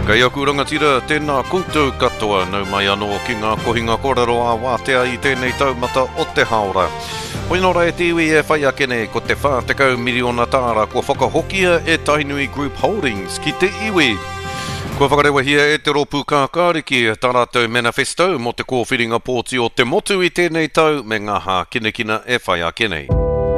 Kei aku rangatira tēnā koutou katoa nau mai anō ki ngā kohinga kōrero a wātea i tēnei taumata o te haora. Poinora e te iwi e whai ake nei ko te 40 miliona tāra kua whakahokia e Tainui Group Holdings ki te iwi. Kua whakarewahia e te ropu kākāriki tā rātou manifesto mo te kōwhiringa pōti o te motu i tēnei tau me ngā kinekina e whai ake nei.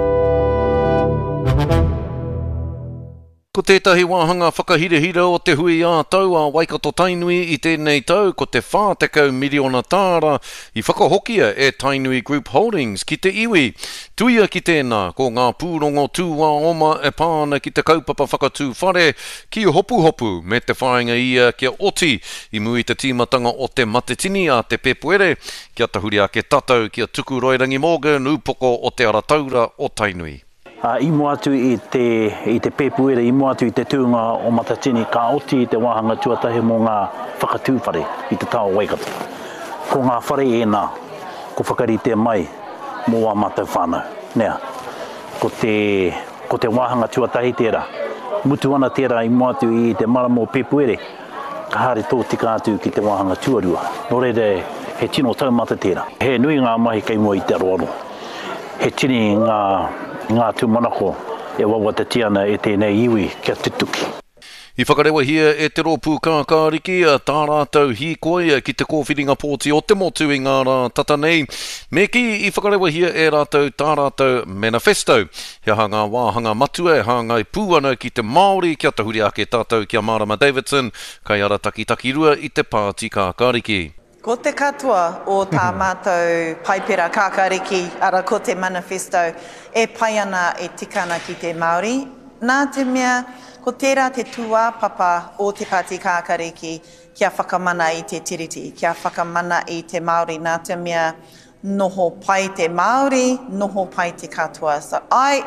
Ko tētahi wāhanga whakahirehira o te hui ātau a Waikato Tainui i tēnei tau ko te 40 miliona tāra i whakahokia e Tainui Group Holdings ki te iwi. Tuia ki tēnā ko ngā pūrongo tūwā oma e pāna ki te kaupapa whakatū whare ki hopu me te whainga ia kia oti i mui te tīmatanga o te matetini a te pepuere kia tahuri ake tatau kia tuku Roirangi Morgan upoko o te arataura o Tainui. I mua atu i te pepuere, i mua atu i te tūnga o matatini ka oti i te wāhanga tuatahi mō ngā whakatūwhare i te tau Waikato. Ko ngā whare ēnā, ko whakarite mai mō a mātou whānau. Nea, ko te wāhanga tuatahi tērā, mutu ana tērā i mua atu i te maramo pepuere, ka hare tō tika atu ki te wāhanga tuarua. Nō reire, he tino taumata tērā. He nui ngā mahi kei mua i te aroaro. He tini ngā tūmanako e wawatatiana e tēnei iwi kia tutuki. I whakarewahia e te ropu kākāriki a tā rātou hīkoi ki te kōwhiringa pōti o te motu i ngā rā tata nei. Me ki I whakarewahia e rātou tā rātou manifesto. He hanga wāhanga matua, hanga I pūana ki te Māori, kia tahuri ake tātou kia Marama Davidson, kai ara taki rua I te pāti kākāriki. Ko te katoa o tā mātou paipera kākāriki, ara ko te manifesto, e pai ana e tikana ki te Māori. Nā te mea, ko tērā te tuā papa o te pāti kākāriki kia whakamana I te tiriti, kia whakamana I te Māori. Nā te mea, noho pai te Māori, noho pai te katoa. So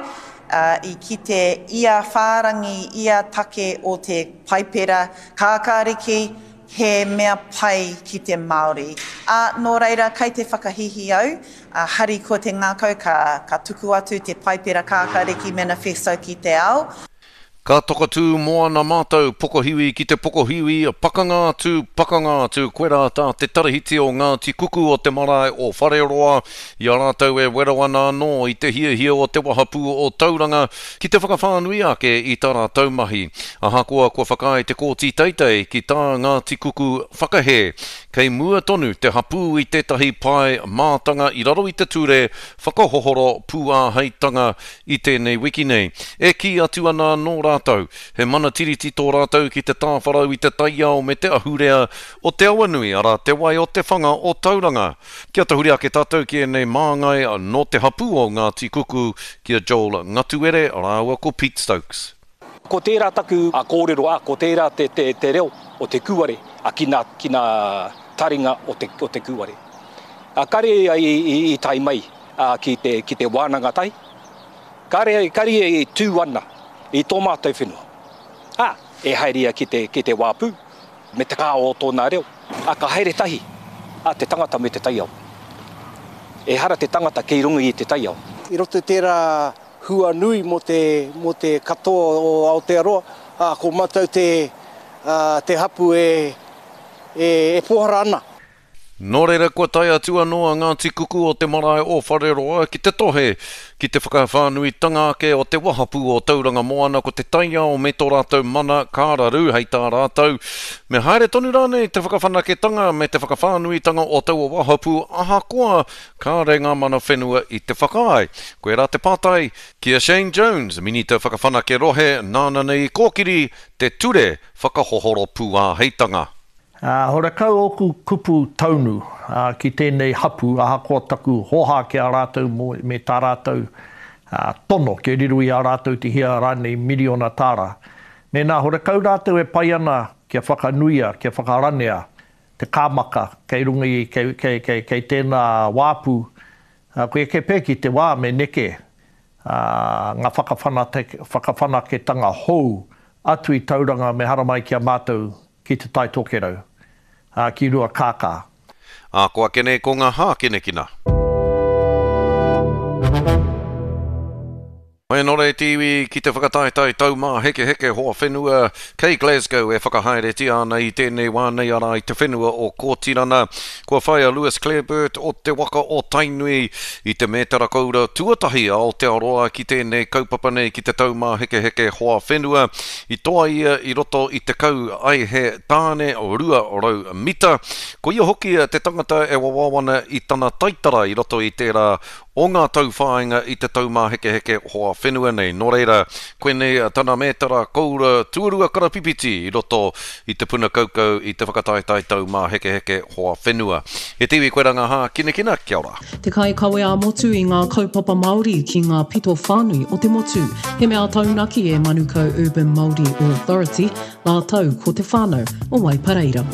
I ki te ia whārangi, ia take o te paipera kākāriki, he mea pai ki te Māori. Nō reira, kei te whakahihi au, hari ko te ngākau ka tuku atu te paipera kākāriki manifesto ki te ao. Ka tokatū moana mātou pokohiwi ki te pokohiwi, pakanga atu, koe rā tā te tarahiti o ngā tikuku o te marae o Whareroa, I a rātou e werawana anō I te hia o te wahapu o tauranga, ki te whakawhānui ake I tā rātou mahi. Ahakoa kua whakae te kōti teitei ki tā ngā tikuku whakahe, kei mua tonu te hapu I tētahi pai mātanga I raro I te ture, whakahohoro pūā heitanga I tēnei wiki nei. E ki atu ana nō rātou, he mana tiriti tō rātou ki te tāwharau I te taiao me te ahurea o te awanui ara te wai o te whanga o tauranga. Kia tahuri ake tātou ki nei māngai no te hapu o ngā tikuku kia Joel Ngatuere, rāua ko Pete Stokes. Ko tērā taku a kōrero ko tērā te reo o te kuare, kina taringa o te kuare. Kare I tai mai ki te wānanga tai, kare I tū ana I tō mātou whenua. E hairia ki te wāpū, me te kā o tōna reo. Ka haere tahi, te tangata me te taiao. E hara te tangata kei rungi I te taiao. I roto tērā hua nui mo te katoa o Aotearoa, ko mātou te hapu e pohara ana. Nō reira kua tai atu anō ngā tikuku o te marae o Whareroa ki te tohe, ki te whakawhānuitanga ake o te wahapu o tauranga moana ko te taiao me tō rātou mana kāraru hei tā rātou. Me haere tonu rānei te whakawhanaketanga me te whakawhānuitanga o tau o wahapu ahakoa kā re ngā mana whenua I te whakaai. Koe rā te pātai, kia Shane Jones, mini te whakawhanake rohe, nāna nei kōkiri, te ture whakahohoro pūā heitanga. Hora kau oku kupu taunu ki tēnei hapu ahakoa taku hoha ki a rātou me tā rātou tono ke riru I a rātou te hia rānei miliona tāra. Me nā hora kau rātou e pai ana kia whakanuia, kia whakaranea, te kāmaka kei rungi kei tēnā wāpu. Koe ke pēki te wā me neke ngā whakawhanaketanga hou atu I tauranga me haramai kia mātou ki te tai tokerau. Ki rua kākā. Koa kene ko ngā hā kene kina. Mai nō rei tiwi ki te whakataitai tau mā heke hoa whenua kei Glasgow e whakahaere ti ana I tēnei wānei ara I te whenua o Kōtirana. Kua whaia Lewis Clareburt o te waka o Tainui I te mētara koura tuatahi a Aotearoa ki tēnei kaupapa nei ki te tau mā heke hoa whenua. I toa ia I roto I te kau ai he tāne o rua o rau mita. Ko ia hoki te tangata e wawawana I tana taitara I roto I tērā o ngā tau whāinga I te tau mā heke hoa whenua nei. Nō reira, koe nei tana mētara koura tuarua karapipiti I roto I te puna kaukau I te whakataitai tau mā heke hoa whenua. He tiwi koe ranga ha kina, kia ora. Te kai kawe a motu I ngā kaupapa Māori ki ngā pito whānui o te motu. He mea taunaki e Manukau Urban Māori Authority, la tau ko te whānau o Waipareira.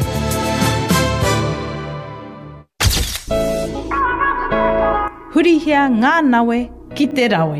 Hurihia ngā nawe ki te rawe.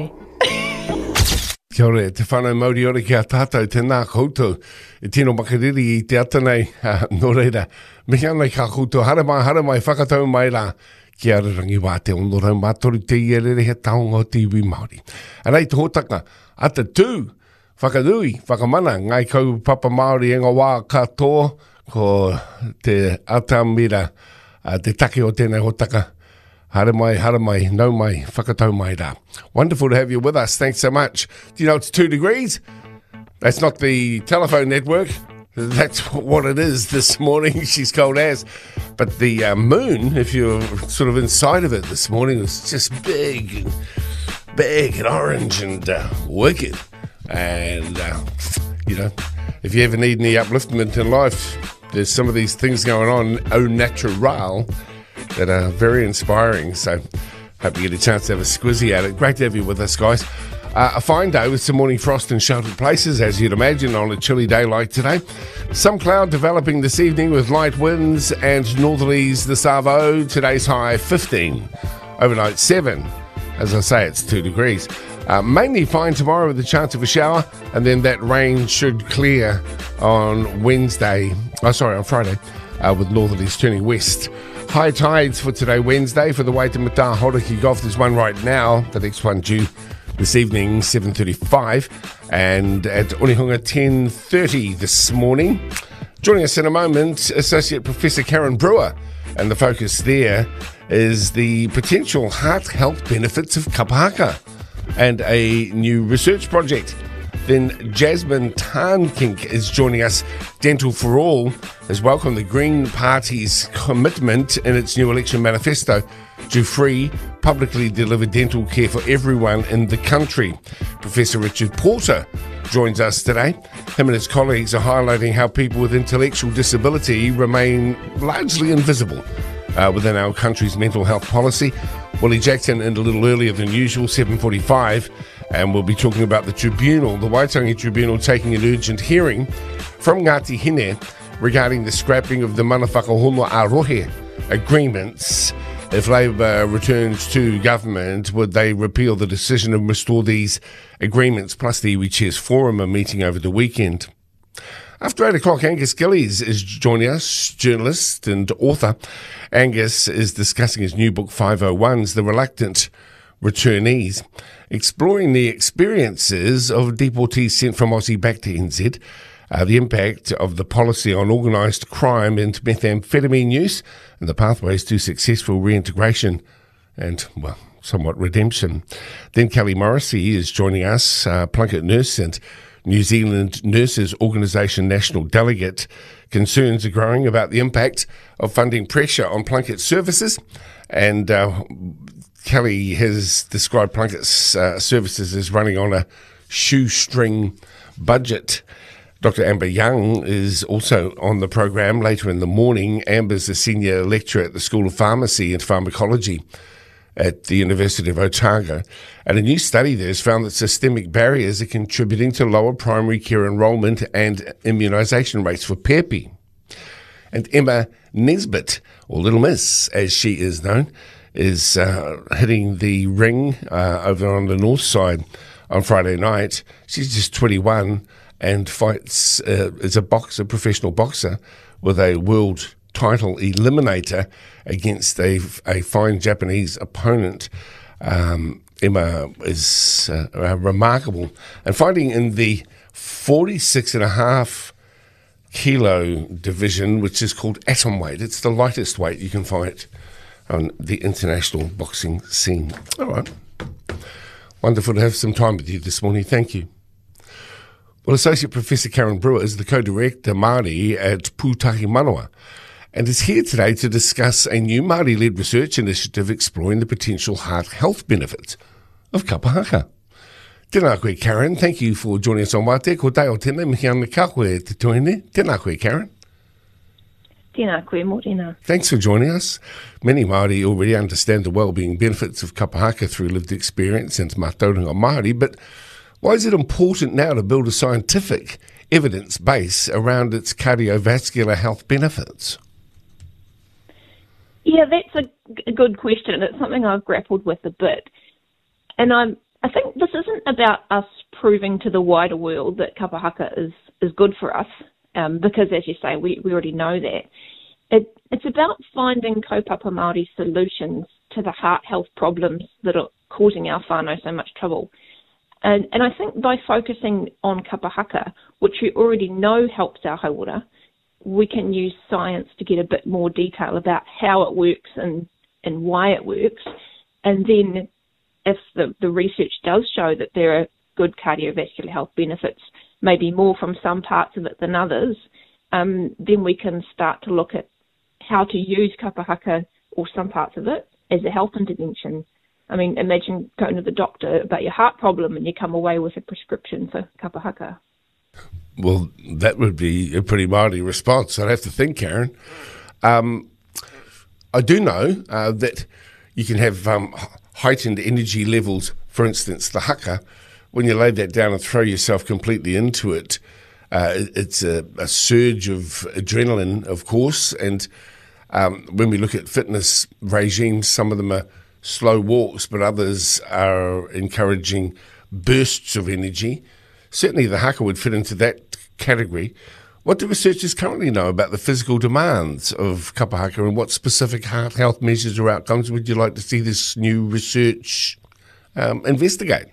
Kia ora, te whanau Māori ora ki a tātou tēnā koutou. E tino makariri I te atanei, nō reira. Mihi anei ka koutou, hara mai, whakatau mai rā. Kia rangi wā te ono rau mātoru te ierere he taonga o te iwi Māori. Arei te hōtaka, ata tū, whakarui, whakamana, ngai kau papa Māori enga wā katoa, ko te atamira, te take o tēnei hōtaka. Hara mai, nau mai, whakatau mai rā. Wonderful to have you with us. Thanks so much. Do you know it's 2 degrees? That's not the telephone network. That's what it is this morning. She's cold as. But the moon, if you're sort of inside of it this morning, was just big and orange and wicked. And, you know, if you ever need any upliftment in life, there's some of these things going on au natural that are very inspiring. So hope you get a chance to have a squizzy at it. Great to have you with us, guys. A fine day with some morning frost in sheltered places, as you'd imagine, on a chilly day like today. Some cloud developing this evening with light winds and northerlies this Savo. Today's high 15. Overnight 7. As I say, it's 2 degrees. Mainly fine tomorrow with a chance of a shower, and then that rain should clear on Friday, with northerlies turning west. High tides for today, Wednesday, for the Waitemata Horiki Golf. There's one right now, the next one due this evening, 7:35, and at Onehunga, 10:30 this morning. Joining us in a moment, Associate Professor Karen Brewer, and the focus there is the potential heart health benefits of kapahaka and a new research project. Then Jasmine Tarnkink is joining us. Dental for All has welcomed the Green Party's commitment in its new election manifesto to free, publicly delivered dental care for everyone in the country. Professor Richard Porter joins us today. Him and his colleagues are highlighting how people with intellectual disability remain largely invisible within our country's mental health policy. Willie Jackson in a little earlier than usual, 7:45. And we'll be talking about the tribunal, the Waitangi Tribunal, taking an urgent hearing from Ngāti Hine regarding the scrapping of the Mana Whakahono Arohe agreements. If Labour returns to government, would they repeal the decision and restore these agreements? Plus the Iwi Chairs Forum are meeting over the weekend. After 8 o'clock, Angus Gillies is joining us, journalist and author. Angus is discussing his new book, 501s, The Reluctant Returnees, exploring the experiences of deportees sent from Aussie back to NZ, the impact of the policy on organised crime and methamphetamine use, and the pathways to successful reintegration and, well, somewhat redemption. Then Kelly Morrissey is joining us, Plunket nurse and New Zealand Nurses Organisation National Delegate. Concerns are growing about the impact of funding pressure on Plunkett services, and Kelly has described Plunkett's services as running on a shoestring budget. Dr. Amber Young is also on the program later in the morning. Amber's a senior lecturer at the School of Pharmacy and Pharmacology at the University of Otago. And a new study there has found that systemic barriers are contributing to lower primary care enrolment and immunisation rates for PERPI. And Emma Nesbitt, or Little Miss as she is known, is hitting the ring over on the north side on Friday night. She's just 21 and fights as a boxer, professional boxer, with a world title eliminator against a fine Japanese opponent. Emma is remarkable. And finding in the 46.5 kilo division, which is called atom weight, it's the lightest weight you can find on the international boxing scene. All right. Wonderful to have some time with you this morning. Thank you. Well, Associate Professor Karen Brewer is the co-director Māori at Pūtahi Manawa and is here today to discuss a new Māori-led research initiative exploring the potential heart health benefits of kapa haka. Tēnā koe, Karen. Thank you for joining us on Wate. Ko tai o tēnei, mihi ana ka koe te tuine. Tēnā koe, Karen. Tēnā koe, mōrena. Thanks for joining us. Many Māori already understand the well-being benefits of kapa haka through lived experience and mātauranga Māori, but why is it important now to build a scientific evidence base around its cardiovascular health benefits? Yeah, that's a good question. It's something I've grappled with a bit. And I think this isn't about us proving to the wider world that kapa haka is good for us, because, as you say, we already know that. It's about finding kaupapa Māori solutions to the heart health problems that are causing our whānau so much trouble. And I think by focusing on kapa haka, which we already know helps our hauora, we can use science to get a bit more detail about how it works and why it works. And then if the research does show that there are good cardiovascular health benefits, maybe more from some parts of it than others, then we can start to look at how to use kapa haka or some parts of it as a health intervention. I mean, imagine going to the doctor about your heart problem and you come away with a prescription for kapa haka. Well, that would be a pretty Māori response, I'd have to think, Karen. I do know that you can have heightened energy levels, for instance, the haka. When you lay that down and throw yourself completely into it, it's a surge of adrenaline, of course, and when we look at fitness regimes, some of them are slow walks, but others are encouraging bursts of energy. Certainly the haka would fit into that category. What do researchers currently know about the physical demands of kapa haka and what specific heart health measures or outcomes would you like to see this new research investigate?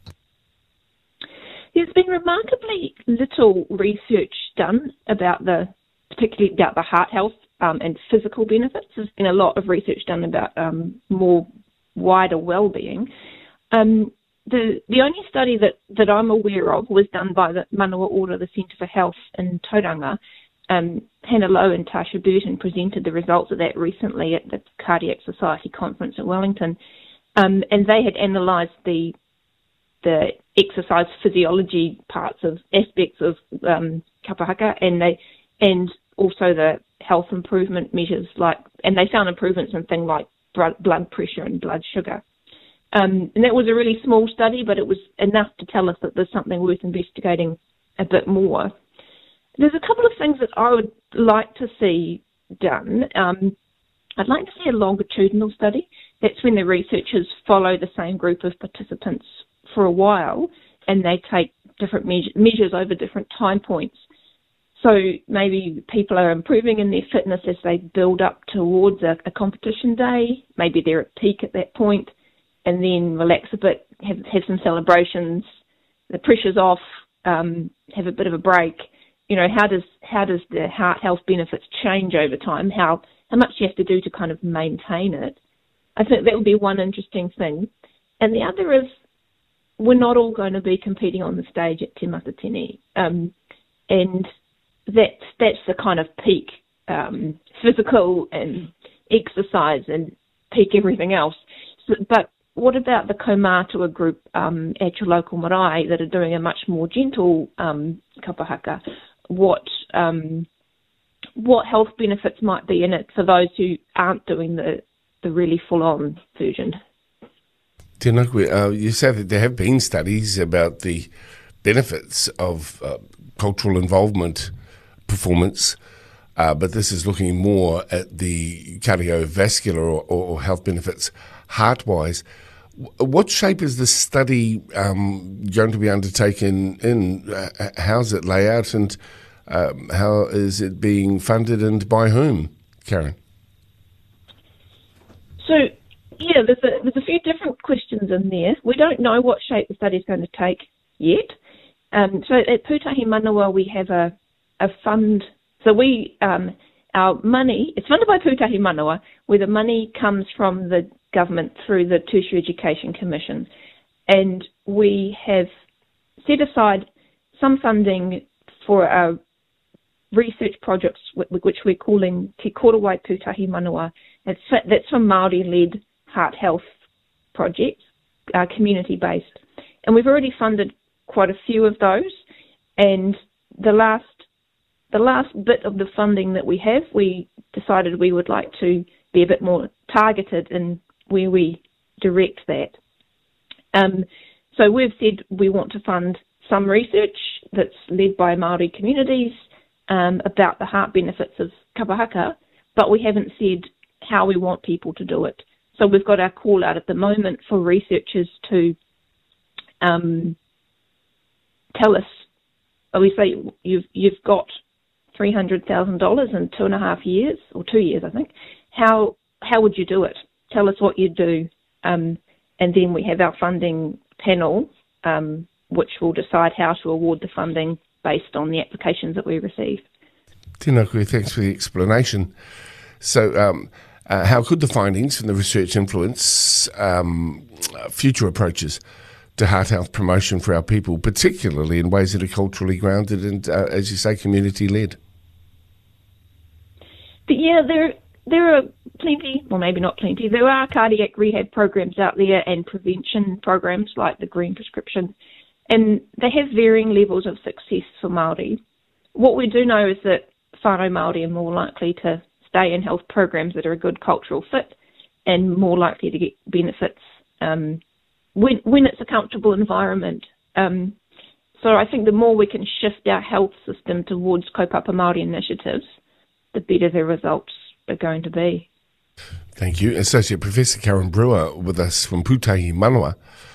There's been remarkably little research done particularly about the heart health and physical benefits. There's been a lot of research done about more wider well-being. The only study that I'm aware of was done by the Manawa Ora, the Centre for Health in Tauranga. Hannah Lowe and Tasha Burton presented the results of that recently at the Cardiac Society conference in Wellington. And they had analysed the exercise physiology aspects of kapa haka and also the health improvement measures, and they found improvements in things like blood pressure and blood sugar. And that was a really small study, but it was enough to tell us that there's something worth investigating a bit more. There's a couple of things that I would like to see done. I'd like to see a longitudinal study. That's when the researchers follow the same group of participants for a while and they take different measures over different time points. So maybe people are improving in their fitness as they build up towards a competition day. Maybe they're at peak at that point and then relax a bit, have some celebrations, the pressure's off, have a bit of a break. You know, how does the heart health benefits change over time? How much do you have to do to kind of maintain it? I think that would be one interesting thing. And the other is we're not all going to be competing on the stage at Te Matatini. And that's the kind of peak physical and exercise and peak everything else. So, but what about the Kaumatua group at your local marae that are doing a much more gentle kapa haka? What health benefits might be in it for those who aren't doing the really full-on version? You say that there have been studies about the benefits of cultural involvement performance, but this is looking more at the cardiovascular or health benefits heart-wise. What shape is this study going to be undertaken in? How's it lay out and how is it being funded and by whom, Karen? So Yeah, there's a few different questions in there. We don't know what shape the study is going to take yet. So at Pūtahi Manawa, we have a fund. So our money, it's funded by Pūtahi Manawa, where the money comes from the government through the Tertiary Education Commission. And we have set aside some funding for research projects which we're calling Te Korowai Pūtahi Manawa. That's for Māori-led heart health projects, community-based. And we've already funded quite a few of those. And the last bit of the funding that we have, we decided we would like to be a bit more targeted in where we direct that. So we've said we want to fund some research that's led by Māori communities about the heart benefits of kapahaka, but we haven't said how we want people to do it. So we've got our call out at the moment for researchers to tell us, we say you've got $300,000 in 2.5 years, or 2 years, I think. How would you do it? Tell us what you do. And then we have our funding panel, which will decide how to award the funding based on the applications that we receive. Tēnā koe, thanks for the explanation. So how could the findings from the research influence future approaches to heart health promotion for our people, particularly in ways that are culturally grounded and, as you say, community-led? But yeah, there are plenty, well maybe not plenty, there are cardiac rehab programs out there and prevention programs like the Green Prescription, and they have varying levels of success for Māori. What we do know is that whānau Māori are more likely to stay in health programs that are a good cultural fit and more likely to get benefits when it's a comfortable environment. So I think the more we can shift our health system towards kaupapa Māori initiatives, the better the results are going to be. Thank you. Associate Professor Karen Brewer with us from Pūtahi Manawa.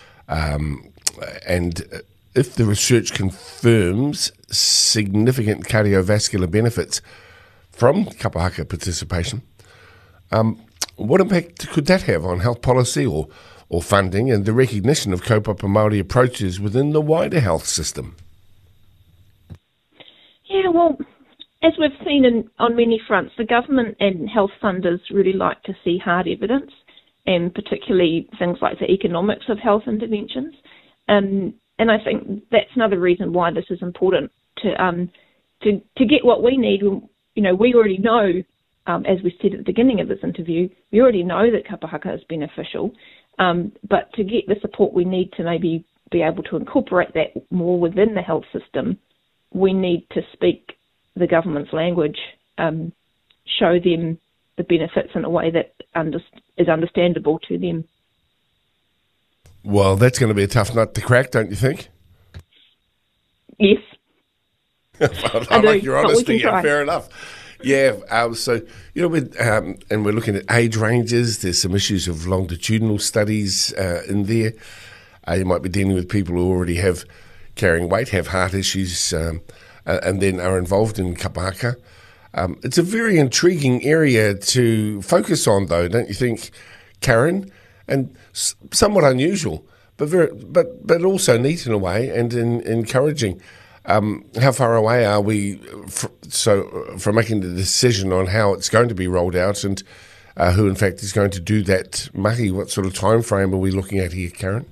And if the research confirms significant cardiovascular benefits from kapahaka participation, what impact could that have on health policy or funding and the recognition of kaupapa Māori approaches within the wider health system? Yeah, well, as we've seen on many fronts, the government and health funders really like to see hard evidence, and particularly things like the economics of health interventions. And I think that's another reason why this is important to get what we need. You know, we already know, as we said at the beginning of this interview, we already know that kapahaka is beneficial. But to get the support we need to maybe be able to incorporate that more within the health system, we need to speak the government's language, show them the benefits in a way that is understandable to them. Well, that's going to be a tough nut to crack, don't you think? Yes. I like your honesty. Yeah, fair enough. Yeah, so, you know, and we're looking at age ranges. There's some issues of longitudinal studies in there. You might be dealing with people who already have carrying weight, have heart issues, and then are involved in kapahaka. It's a very intriguing area to focus on, though, don't you think, Karen? And somewhat unusual, but also neat in a way and encouraging. How far away are we from making the decision on how it's going to be rolled out and who, in fact, is going to do that mahi? What sort of time frame are we looking at here, Karen?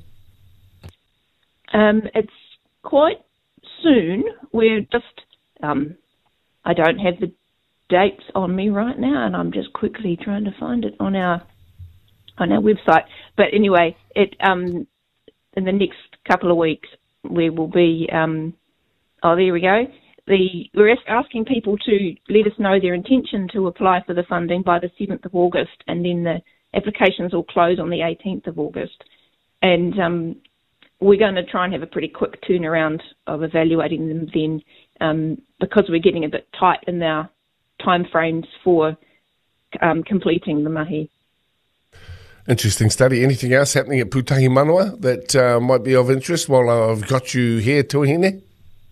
It's quite soon. We're just, I don't have the dates on me right now, and I'm just quickly trying to find it on our website. But anyway, in the next couple of weeks, we will be. Oh, there we go. We're asking people to let us know their intention to apply for the funding by the 7th of August, and then the applications will close on the 18th of August. And we're going to try and have a pretty quick turnaround of evaluating them then, because we're getting a bit tight in our time frames for completing the mahi. Interesting study. Anything else happening at Pūtahi Manawa that might be of interest while I've got you here, Tuahine?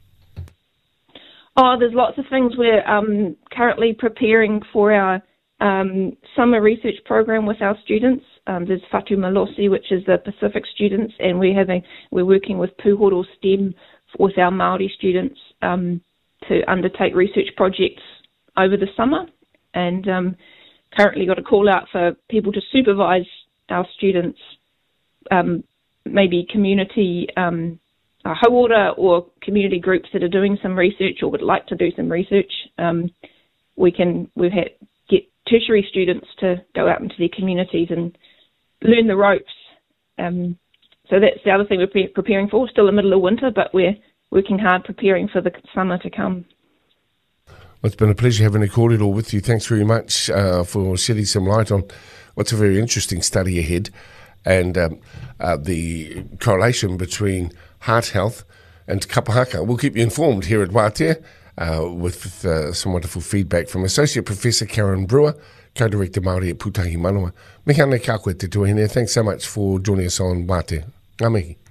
Oh, there's lots of things. We're currently preparing for our summer research program with our students. There's Whatu Malosi, which is the Pacific students, and we're working with Pūhoro STEM with our Māori students to undertake research projects over the summer, and currently got a call out for people to supervise our students, maybe community hauora or community groups that are doing some research or would like to do some research. Get tertiary students to go out into their communities and learn the ropes. So that's the other thing we're preparing for. Still in the middle of winter, but we're working hard preparing for the summer to come. Well, it's been a pleasure having a kōrero with you. Thanks very much for shedding some light on what's a very interesting study ahead, and the correlation between heart health and kapahaka. We'll keep you informed here at Wātea with some wonderful feedback from Associate Professor Karen Brewer, Co-Director Māori at Pūtahi Manawa. Me hane ka koe te tuahine. Thanks so much for joining us on Wātea. Ngā mihi.